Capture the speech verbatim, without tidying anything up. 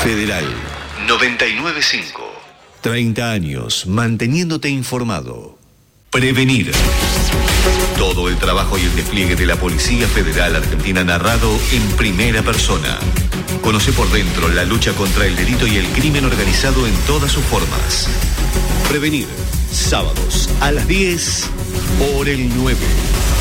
Federal noventa y nueve punto cinco. treinta años manteniéndote informado. Prevenir. Todo el trabajo y el despliegue de la Policía Federal Argentina narrado en primera persona. Conoce por dentro la lucha contra el delito y el crimen organizado en todas sus formas. Prevenir. Sábados a las diez por el nueve.